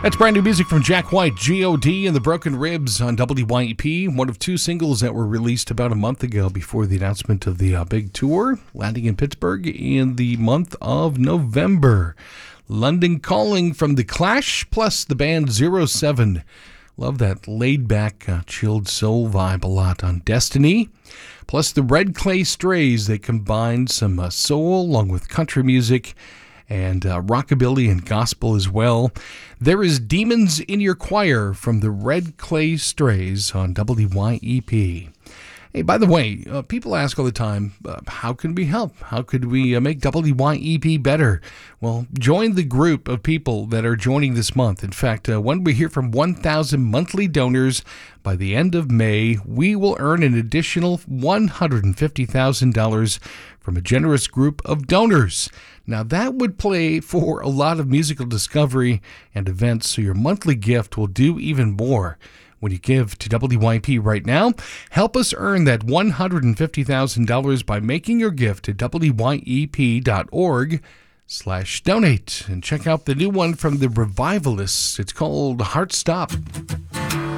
That's brand new music from Jack White, G.O.D. and the Broken Ribs on WYEP, one of two singles that were released about a month ago before the announcement of the big tour, landing in Pittsburgh in the month of November. London Calling from The Clash, plus the band 07. Love that laid-back, chilled soul vibe a lot on Destiny. Plus the Red Clay Strays, they combined some soul along with country music and rockabilly and gospel as well. There is Demons in Your Choir from the Red Clay Strays on WYEP. Hey, by the way, people ask all the time, how can we help? How could we make WYEP better? Well, join the group of people that are joining this month. In fact, when we hear from 1,000 monthly donors by the end of May, we will earn an additional $150,000 from a generous group of donors. Now, that would play for a lot of musical discovery and events, so your monthly gift will do even more. When you give to WYP right now, help us earn that $150,000 by making your gift to wyep.org/donate. And check out the new one from the Revivalists. It's called Heart Stop.